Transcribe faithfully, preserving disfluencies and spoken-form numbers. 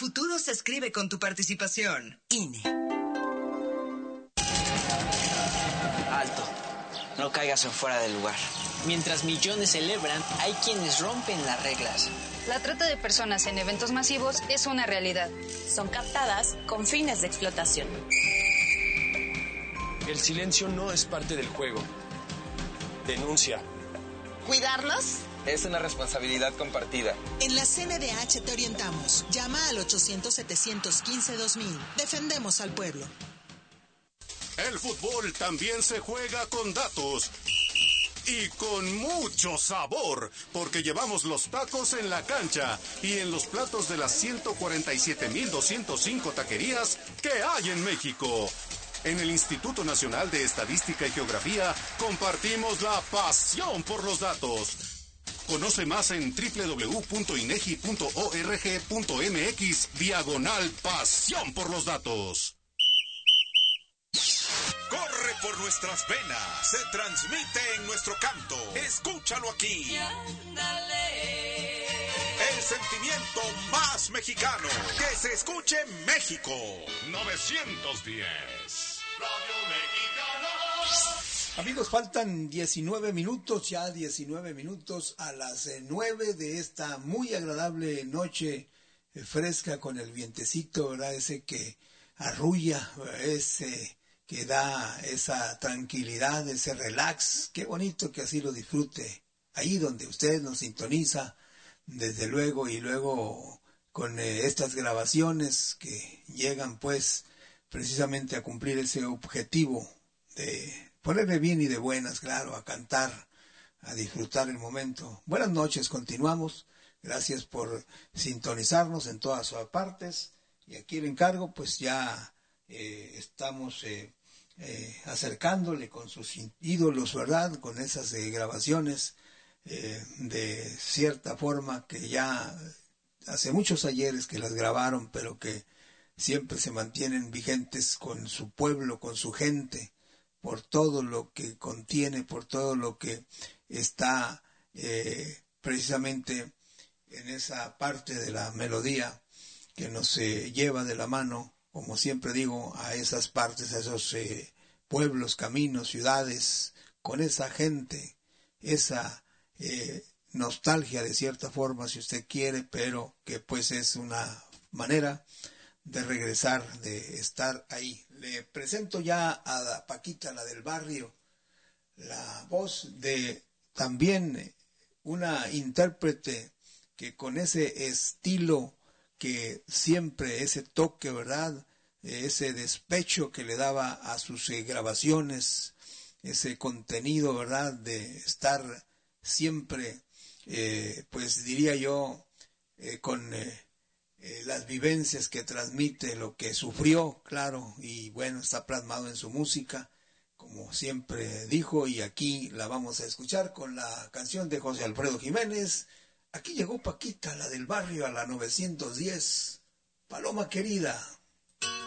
futuro se escribe con tu participación. I N E. Alto. No caigas en fuera del lugar. Mientras millones celebran, hay quienes rompen las reglas. La trata de personas en eventos masivos es una realidad. Son captadas con fines de explotación. El silencio no es parte del juego. Denuncia. ¿Cuidarlos? Es una responsabilidad compartida. En la C N D H te orientamos. Llama al ochocientos, setecientos quince, dos mil. Defendemos al pueblo. El fútbol también se juega con datos. Y con mucho sabor, porque llevamos los tacos en la cancha y en los platos de las ciento cuarenta y siete mil doscientos cinco taquerías que hay en México. En el Instituto Nacional de Estadística y Geografía compartimos la pasión por los datos. Conoce más en doble u doble u doble u punto inegi punto org punto mx diagonal pasión por los datos. Corre por nuestras venas, se transmite en nuestro canto. Escúchalo aquí. El sentimiento más mexicano. Que se escuche en México. novecientos diez. Radio Mexicana. Amigos, faltan diecinueve minutos, ya diecinueve minutos a las nueve de esta muy agradable noche eh, fresca con el vientecito, ¿verdad? Ese que arrulla, ese que da esa tranquilidad, ese relax. Qué bonito que así lo disfrute ahí donde usted nos sintoniza, desde luego, y luego con eh, estas grabaciones que llegan pues precisamente a cumplir ese objetivo de ponerle bien y de buenas, claro, a cantar, a disfrutar el momento. Buenas noches, continuamos. Gracias por sintonizarnos en todas sus partes. Y aquí el encargo, pues ya eh, estamos eh, eh, acercándole con sus ídolos, ¿verdad? Con esas eh, grabaciones eh, de cierta forma que ya hace muchos ayeres que las grabaron, pero que siempre se mantienen vigentes con su pueblo, con su gente, por todo lo que contiene, por todo lo que está eh, precisamente en esa parte de la melodía que nos eh, lleva de la mano, como siempre digo, a esas partes, a esos eh, pueblos, caminos, ciudades, con esa gente, esa eh, nostalgia de cierta forma, si usted quiere, pero que pues es una manera de regresar, de estar ahí. Le presento ya a Paquita, la del barrio, la voz de también una intérprete que con ese estilo, que siempre ese toque, ¿verdad? Ese despecho que le daba a sus eh, grabaciones, ese contenido, ¿verdad? De estar siempre, eh, pues diría yo, eh, con eh, eh, las vivencias que transmite, lo que sufrió, claro, y bueno, está plasmado en su música, como siempre dijo, y aquí la vamos a escuchar con la canción de José Alfredo Jiménez. Aquí llegó Paquita, la del barrio, a la novecientos diez. Paloma querida.